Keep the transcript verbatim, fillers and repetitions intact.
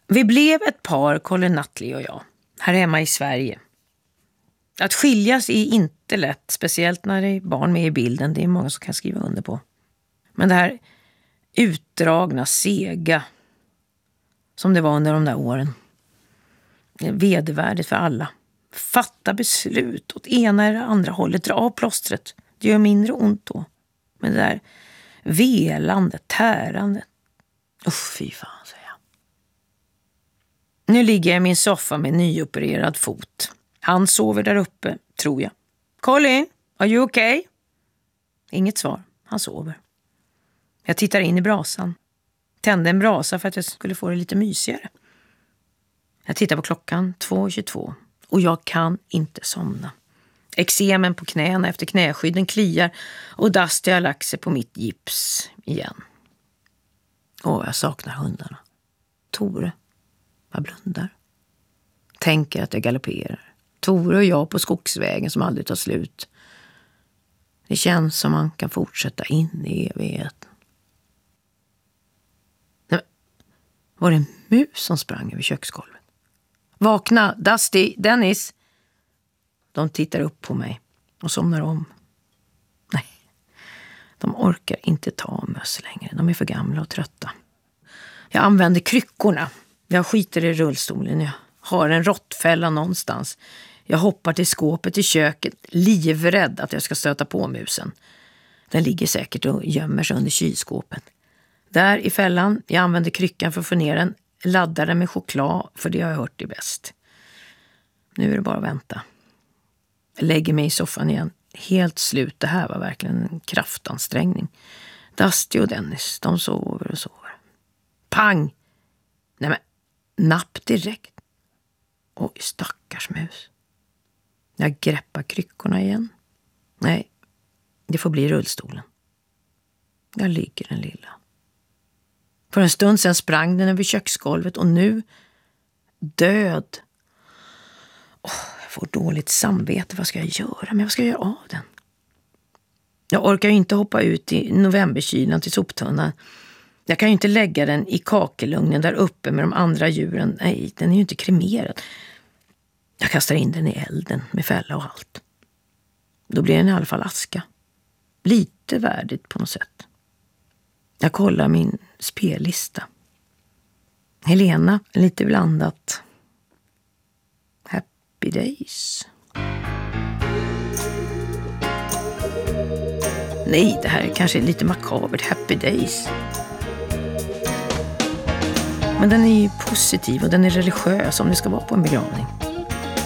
Vi blev ett par, Colin Nutley och jag, här hemma i Sverige. Att skiljas är inte lätt, speciellt när det är barn med i bilden. Det är många som kan skriva under på. Men det här utdragna, sega, som det var under de där åren, det är vedervärdigt för alla. Fatta beslut åt ena eller andra hållet, dra av plåstret. Det gör mindre ont då. Men det där velande, tärande. Usch, fy fan, säger jag. Nu ligger jag i min soffa med nyopererad fot. Han sover där uppe, tror jag. Colin, are you okay? Inget svar, han sover. Jag tittar in i brasan. Tände en brasa för att jag skulle få det lite mysigare. Jag tittar på klockan, två tjugotvå. Och jag kan inte somna. Eksemen på knäna efter knäskydden kliar och Dusty har lagt sig på mitt gips igen. Åh, jag saknar hundarna. Tore, jag blundar. Tänker att jag galopperar. Tore och jag på skogsvägen som aldrig tar slut. Det känns som man kan fortsätta in i evigheten. Nej, var det en mus som sprang över köksgolvet? Vakna, Dusty, Dennis. De tittar upp på mig och somnar om. Nej, de orkar inte ta möss längre. De är för gamla och trötta. Jag använder kryckorna. Jag skiter i rullstolen. Jag har en råttfälla någonstans. Jag hoppar till skåpet i köket, livrädd att jag ska stöta på musen. Den ligger säkert och gömmer sig under kylskåpet. Där i fällan, jag använder kryckan för att få ner den. Laddar den med choklad, för det har jag hört är bäst. Nu är det bara att vänta. Jag lägger mig i soffan igen. Helt slut, det här var verkligen en kraftansträngning. Dusty och Dennis, de sover och sover. Pang! Nej men, napp direkt. Oj, stackars mus. Jag greppar kryckorna igen. Nej, det får bli rullstolen. Jag ligger den lilla. För en stund sedan sprang den över köksgolvet och nu död. Oh, jag får dåligt samvete. Vad ska jag göra? Men vad ska jag göra av den? Jag orkar ju inte hoppa ut i novemberkylan till soptunnan. Jag kan ju inte lägga den i kakelugnen där uppe med de andra djuren. Nej, den är ju inte kremerad. Jag kastar in den i elden med fälla och allt. Då blir den i alla fall aska. Lite värdigt på något sätt. Jag kollar min spellista. Helena, lite blandat. Happy Days. Nej, det här är kanske lite makabert. Happy Days. Men den är ju positiv och den är religiös om det ska vara på en begravning.